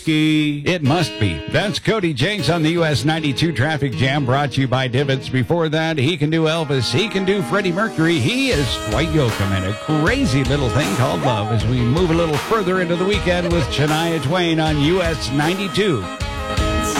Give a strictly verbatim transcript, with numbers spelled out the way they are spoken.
It must be. That's Cody Jinks on the U S ninety-two Traffic Jam, brought to you by Divots. Before that, he can do Elvis. He can do Freddie Mercury. He is Dwight Yoakam and a crazy little thing called love as we move a little further into the weekend with Shania Twain on U S ninety-two.